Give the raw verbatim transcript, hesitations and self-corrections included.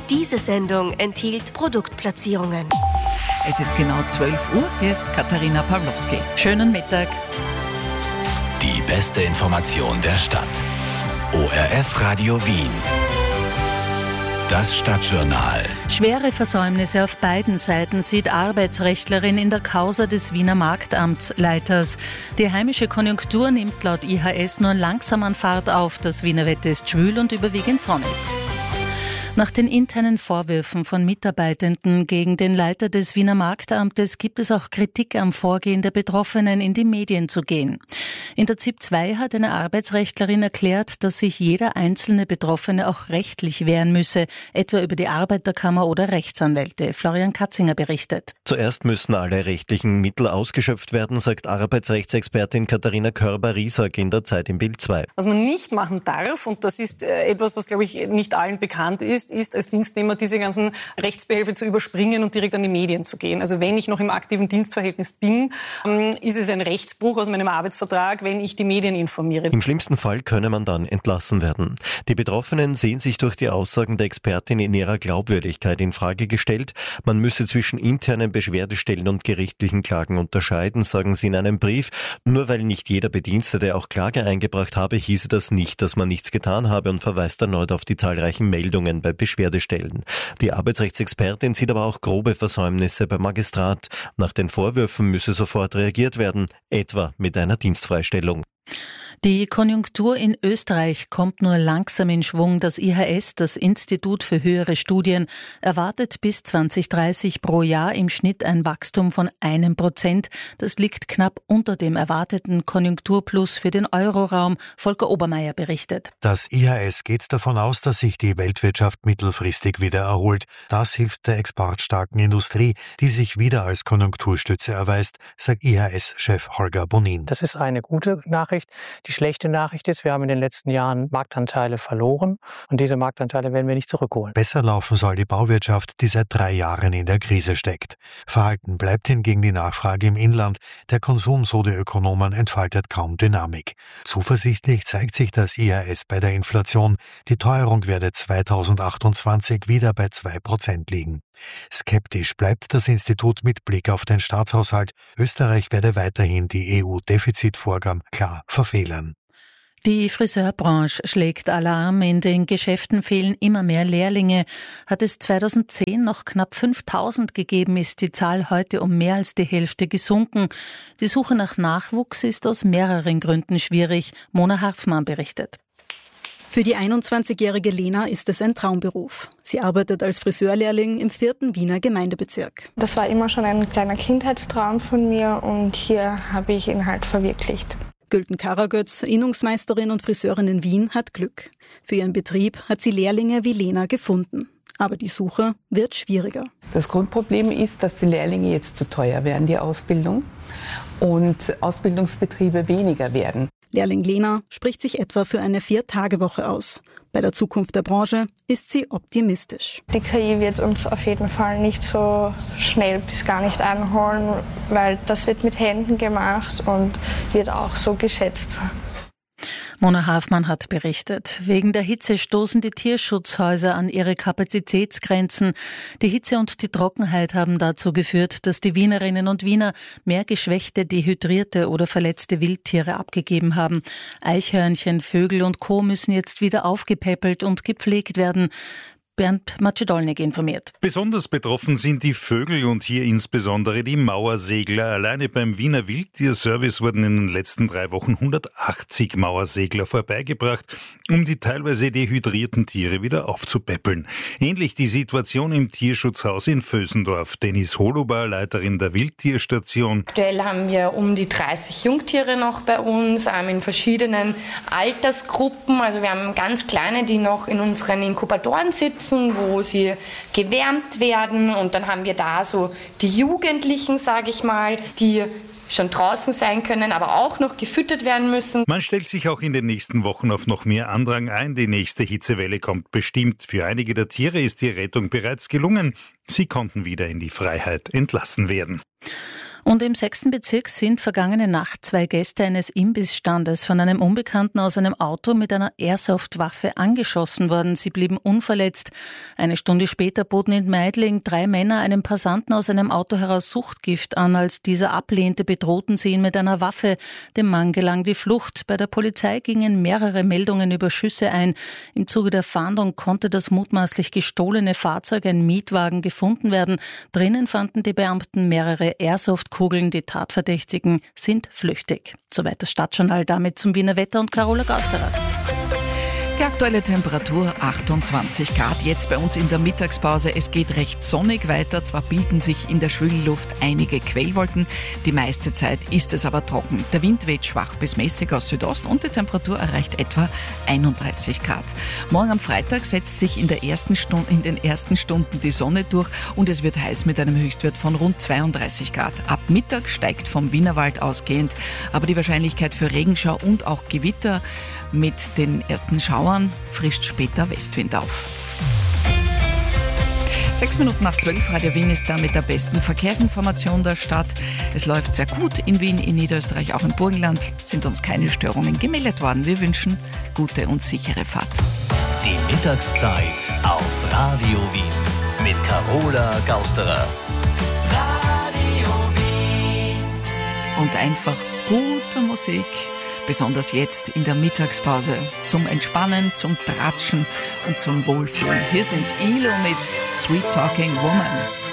Diese Sendung enthielt Produktplatzierungen. Es ist genau zwölf Uhr. Hier ist Katharina Pawlowski. Schönen Mittag. Die beste Information der Stadt. O R F Radio Wien. Das Stadtjournal. Schwere Versäumnisse auf beiden Seiten sieht Arbeitsrechtlerin in der Causa des Wiener Marktamtsleiters. Die heimische Konjunktur nimmt laut I H S nur langsam an Fahrt auf. Das Wiener Wetter ist schwül und überwiegend sonnig. Nach den internen Vorwürfen von Mitarbeitenden gegen den Leiter des Wiener Marktamtes gibt es auch Kritik am Vorgehen der Betroffenen, in die Medien zu gehen. In der Z I P zwei hat eine Arbeitsrechtlerin erklärt, dass sich jeder einzelne Betroffene auch rechtlich wehren müsse, etwa über die Arbeiterkammer oder Rechtsanwälte. Florian Katzinger berichtet. Zuerst müssen alle rechtlichen Mittel ausgeschöpft werden, sagt Arbeitsrechtsexpertin Katharina Körber-Riesack in der Zeit im Bild zwei. Was man nicht machen darf, und das ist etwas, was, glaube ich, nicht allen bekannt ist, ist als Dienstnehmer diese ganzen Rechtsbehelfe zu überspringen und direkt an die Medien zu gehen. Also wenn ich noch im aktiven Dienstverhältnis bin, ist es ein Rechtsbruch aus meinem Arbeitsvertrag, wenn ich die Medien informiere. Im schlimmsten Fall könne man dann entlassen werden. Die Betroffenen sehen sich durch die Aussagen der Expertin in ihrer Glaubwürdigkeit in Frage gestellt. Man müsse zwischen internen Beschwerdestellen und gerichtlichen Klagen unterscheiden, sagen sie in einem Brief. Nur weil nicht jeder Bedienstete auch Klage eingebracht habe, hieße das nicht, dass man nichts getan habe, und verweist erneut auf die zahlreichen Meldungen bei Beschwerdestellen. Die Arbeitsrechtsexpertin sieht aber auch grobe Versäumnisse beim Magistrat. Nach den Vorwürfen müsse sofort reagiert werden, etwa mit einer Dienstfreistellung. Die Konjunktur in Österreich kommt nur langsam in Schwung. Das I H S, das Institut für höhere Studien, erwartet bis zwanzig dreißig pro Jahr im Schnitt ein Wachstum von einem Prozent. Das liegt knapp unter dem erwarteten Konjunkturplus für den Euroraum. Volker Obermeier berichtet. Das I H S geht davon aus, dass sich die Weltwirtschaft mittelfristig wieder erholt. Das hilft der exportstarken Industrie, die sich wieder als Konjunkturstütze erweist, sagt I H S-Chef Holger Bonin. Das ist eine gute Nachricht. Die schlechte Nachricht ist, wir haben in den letzten Jahren Marktanteile verloren und diese Marktanteile werden wir nicht zurückholen. Besser laufen soll die Bauwirtschaft, die seit drei Jahren in der Krise steckt. Verhalten bleibt hingegen die Nachfrage im Inland. Der Konsum, so die Ökonomen, entfaltet kaum Dynamik. Zuversichtlich zeigt sich das I H S bei der Inflation. Die Teuerung werde zweitausendachtundzwanzig wieder bei zwei Prozent liegen. Skeptisch bleibt das Institut mit Blick auf den Staatshaushalt. Österreich werde weiterhin die E U-Defizitvorgaben klar verfehlen. Die Friseurbranche schlägt Alarm. In den Geschäften fehlen immer mehr Lehrlinge. Hat es zweitausendzehn noch knapp fünftausend gegeben, ist die Zahl heute um mehr als die Hälfte gesunken. Die Suche nach Nachwuchs ist aus mehreren Gründen schwierig. Mona Harfmann berichtet. Für die einundzwanzigjährige Lena ist es ein Traumberuf. Sie arbeitet als Friseurlehrling im vierten Wiener Gemeindebezirk. Das war immer schon ein kleiner Kindheitstraum von mir und hier habe ich ihn halt verwirklicht. Gülten Karagötz, Innungsmeisterin und Friseurin in Wien, hat Glück. Für ihren Betrieb hat sie Lehrlinge wie Lena gefunden. Aber die Suche wird schwieriger. Das Grundproblem ist, dass die Lehrlinge jetzt zu teuer werden, die Ausbildung, und Ausbildungsbetriebe weniger werden. Lehrling Lena spricht sich etwa für eine Vier-Tage-Woche aus. Bei der Zukunft der Branche ist sie optimistisch. Die K I wird uns auf jeden Fall nicht so schnell bis gar nicht einholen, weil das wird mit Händen gemacht und wird auch so geschätzt. Mona Harfmann hat berichtet. Wegen der Hitze stoßen die Tierschutzhäuser an ihre Kapazitätsgrenzen. Die Hitze und die Trockenheit haben dazu geführt, dass die Wienerinnen und Wiener mehr geschwächte, dehydrierte oder verletzte Wildtiere abgegeben haben. Eichhörnchen, Vögel und Co. müssen jetzt wieder aufgepäppelt und gepflegt werden. Bernd Macedolnik informiert. Besonders betroffen sind die Vögel und hier insbesondere die Mauersegler. Alleine beim Wiener Wildtierservice wurden in den letzten drei Wochen hundertachtzig Mauersegler vorbeigebracht, um die teilweise dehydrierten Tiere wieder aufzupäppeln. Ähnlich die Situation im Tierschutzhaus in Vösendorf. Dennis Holuber, Leiterin der Wildtierstation. Aktuell haben wir um die dreißig Jungtiere noch bei uns, ähm, in verschiedenen Altersgruppen. Also wir haben ganz kleine, die noch in unseren Inkubatoren sitzen, wo sie gewärmt werden, und dann haben wir da so die Jugendlichen, sage ich mal, die schon draußen sein können, aber auch noch gefüttert werden müssen. Man stellt sich auch in den nächsten Wochen auf noch mehr Andrang ein. Die nächste Hitzewelle kommt bestimmt. Für einige der Tiere ist die Rettung bereits gelungen. Sie konnten wieder in die Freiheit entlassen werden. Und im sechsten Bezirk sind vergangene Nacht zwei Gäste eines Imbissstandes von einem Unbekannten aus einem Auto mit einer Airsoft-Waffe angeschossen worden. Sie blieben unverletzt. Eine Stunde später boten in Meidling drei Männer einem Passanten aus einem Auto heraus Suchtgift an. Als dieser ablehnte, bedrohten sie ihn mit einer Waffe. Dem Mann gelang die Flucht. Bei der Polizei gingen mehrere Meldungen über Schüsse ein. Im Zuge der Fahndung konnte das mutmaßlich gestohlene Fahrzeug, ein Mietwagen, gefunden werden. Drinnen fanden die Beamten mehrere Airsoft-Kugeln. Die Tatverdächtigen sind flüchtig. Soweit das Stadtjournal, damit zum Wiener Wetter und Carola Gausterer. Die aktuelle Temperatur achtundzwanzig Grad, jetzt bei uns in der Mittagspause. Es geht recht sonnig weiter, zwar bilden sich in der Schwülluft einige Quellwolken, die meiste Zeit ist es aber trocken. Der Wind weht schwach bis mäßig aus Südost und die Temperatur erreicht etwa einunddreißig Grad. Morgen am Freitag setzt sich in, der ersten Stunde, in den ersten Stunden die Sonne durch und es wird heiß mit einem Höchstwert von rund zweiunddreißig Grad. Ab Mittag steigt vom Wienerwald ausgehend, aber die Wahrscheinlichkeit für Regenschau und auch Gewitter mit den ersten Schauern frischt später Westwind auf. Sechs Minuten nach zwölf, Radio Wien ist da mit der besten Verkehrsinformation der Stadt. Es läuft sehr gut in Wien, in Niederösterreich, auch im Burgenland sind uns keine Störungen gemeldet worden. Wir wünschen gute und sichere Fahrt. Die Mittagszeit auf Radio Wien mit Carola Gausterer. Radio Wien. Und einfach gute Musik. Besonders jetzt in der Mittagspause zum Entspannen, zum Tratschen und zum Wohlfühlen. Hier sind Ilo mit Sweet Talking Woman.